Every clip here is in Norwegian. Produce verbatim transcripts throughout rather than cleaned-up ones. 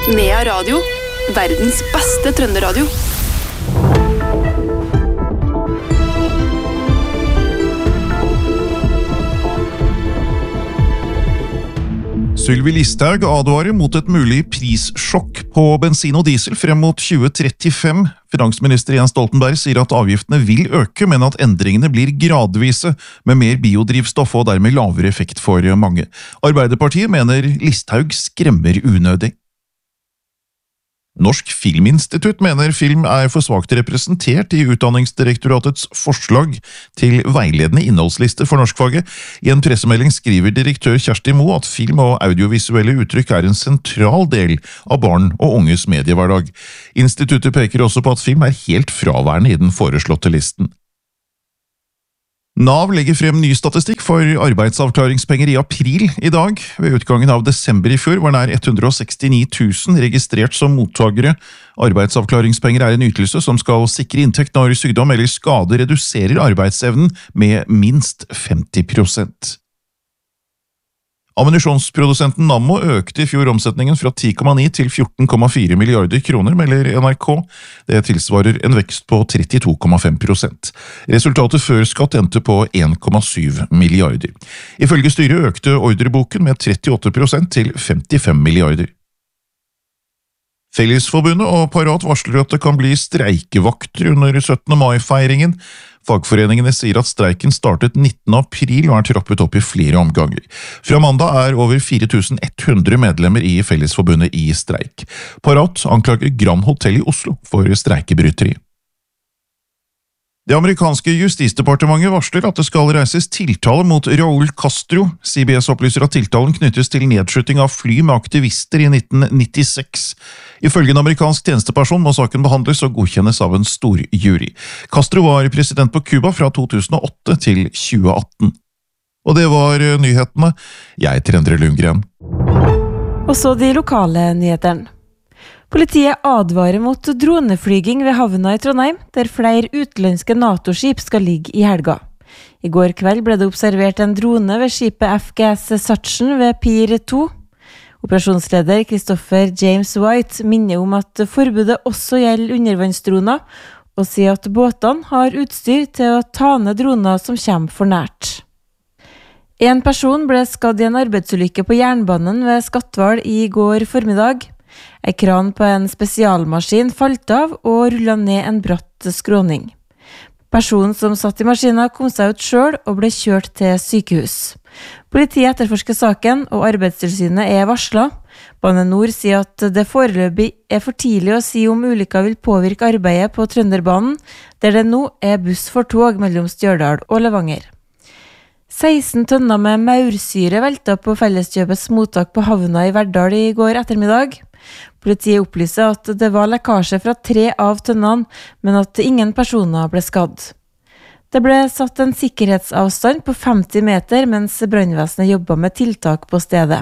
Nea Radio, verdens beste trønderadio. Sylvi Listhaug advarer mot et mulig prissjokk på bensin og diesel frem mot tjue trettifem. Finansminister Jens Stoltenberg sier at avgiftene vil øke, men at endringene blir gradvise, med mer biodrivstoff og dermed lavere effekt for mange. Arbeiderpartiet mener Listhaug skremmer unødig. Norsk Filminstitutt mener film er for svakt representert i Utdanningsdirektoratets forslag til veiledende innholdsliste for norskfaget. I en pressemelding skriver direktør Kjersti Moe at film og audiovisuelle uttrykk er en sentral del av barn og unges mediehverdag. Instituttet peker også på at film er helt fraværende i den foreslåtte listen. Nav legger frem ny statistikk for arbeidsavklaringspenger i april i dag. Ved utgangen av desember i fjor var nær ett hundre og sekstini tusen registrert som mottagere. Arbeidsavklaringspenger er en ytelse som skal sikre inntekt når sykdom eller skade reduserer arbeidsevnen med minst femti prosent. Ammunisjonsprodusenten Nammo økte i fjor omsetningen fra ti komma ni til fjorten komma fire milliarder kroner, melder N R K. Det tilsvarer en vekst på trettito komma fem prosent. Resultatet før skatt endte på en komma syv milliarder. Ifølge styret økte ordreboken med trettiåtte prosent til femtifem milliarder. Fellesforbundet og Parat varsler at det kan bli streikevakter under syttende mai-feiringen. Fagforeningene sier at streiken startet nittende april og er trappet opp i flere omganger. Fra mandag er over fire tusen ett hundre medlemmer i Fellesforbundet i streik. Parat anklager Grand Hotel i Oslo for streikebryteri. Det amerikanske justisdepartementet varsler at det skal reises tiltale mot Raúl Castro. C B S opplyser at tiltalen knyttes til nedskyting av fly med aktivister i nitten nittiseks. Ifølge en amerikansk tjenesteperson må saken behandles og godkjennes av en stor jury. Castro var president på Cuba fra to tusen og åtte til tjue atten. Og det var nyhetene. Jeg heter Endre Lundgren. Og så de lokale nyhetene. Politiet advarer mot droneflyging ved havna i Trondheim, der flere utenlandske NATO-skip skal ligge i helga. I går kveld ble det observert en drone ved skipet F G S Sachsen ved Pier to. Operasjonsleder Christopher James White minner om at forbudet også gjelder undervannsdroner, og sier at båtene har utstyr til å ta ned droner som kommer for nært. En person ble skadd i en arbeidsulykke på jernbanen ved Skatval i går formiddag. En kran på en spesialmaskin falt av og rullet ned en bratt skråning. Personen som satt i maskinen kom seg ut selv og ble kjørt til sykehus. Politiet etterforsker saken, og Arbeidstilsynet er varslet. Bane Nor sier at det foreløpig er for tidlig å si om ulykka vil påvirke arbeidet på Trønderbanen, der det nå er buss for tog mellom Stjørdal og Levanger. seksten tønner med maursyre velta på Felleskjøpets mottak på havna i Verdal i går ettermiddag. Politiet opplyser at det var lekkasje fra tre av tønnene, men at ingen personer ble skadd. Det ble satt en sikkerhetsavstand på femti meter mens brannvesenet jobbet med tiltak på stedet.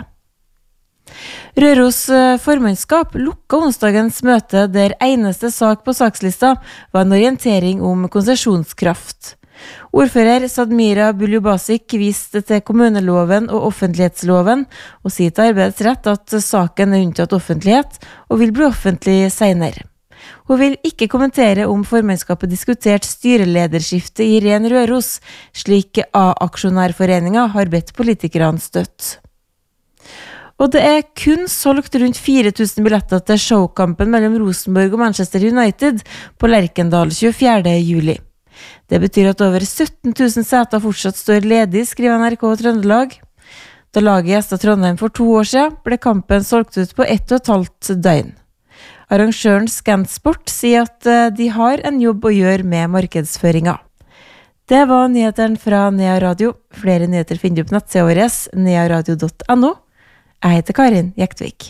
Røros formannskap lukket onsdagens møte der eneste sak på sakslista var en orientering om konsesjonskraft. Ordfører Sadmira Buljubasik viste til kommuneloven og offentlighetsloven og sier til Arbeidets Rett at saken er unntatt offentlighet og vil bli offentlig senere. Hun vil ikke kommentere om formannskapet diskutert styrelederskifte i Ren Røros, slik A-aksjonærforeningen har bedt politikerne støtte. Og det er kun solgt rundt fire tusen billetter til showkampen mellom Rosenborg og Manchester United på Lerkendal tjuefjerde juli. Det betyr at over sytten tusen seter fortsatt står ledig, skriver N R K Trøndelag. Da laget gjestet Trondheim for to år siden, ble kampen solgt ut på ett og et halvt døgn. Arrangøren Scansport sier at de har en jobb å gjøre med markedsføringen. Det var nyhetene fra Nea Radio. Flere nyheter finner du på nettsida vår, nearadio punktum no. Jeg heter Karin Jektvik.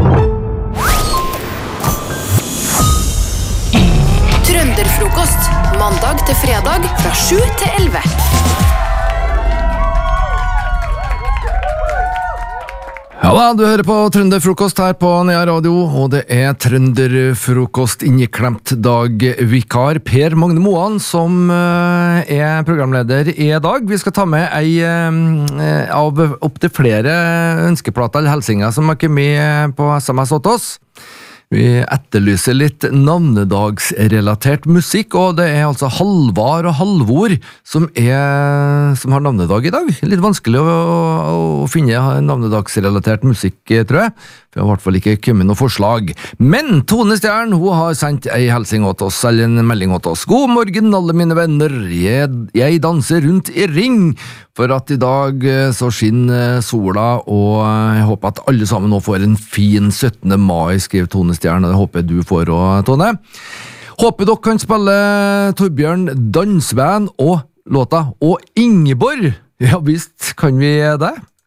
Trønderfrokost, mandag til fredag fra sju til elleve. Ja da, du hører på Trønderfrokost her på Nea Radio, og det er Trønderfrokost inneklemt dagvikar Per Magne Moan som uh, er programleder i dag. Vi skal ta med ei uh, av opp til flere ønskeplater eller helsinger som har kommet på S M S åt oss. Vi etterlyser litt navnedagsrelatert musikk, og det er altså Halvard og Halvor som, er, som har navnedag i dag. Litt vanskelig å, å finne navnedagsrelatert musikk, tror jeg. Vi har i hvert fall ikke kommet noe forslag. Men Tone Stjern, hun har sendt ei helsing åt oss, eller en melding åt oss. God morgen, alle mine venner. Jeg, jeg danser rundt i ring, for at i dag så skinner sola, og jeg håper at alle sammen nå får en fin syttende mai, skriver Tone Stjern, og det håper jeg du får også, Tone. Håper dere kan spille Torbjørn Dansvän og låta Og Ingeborg. Ja visst kan vi det.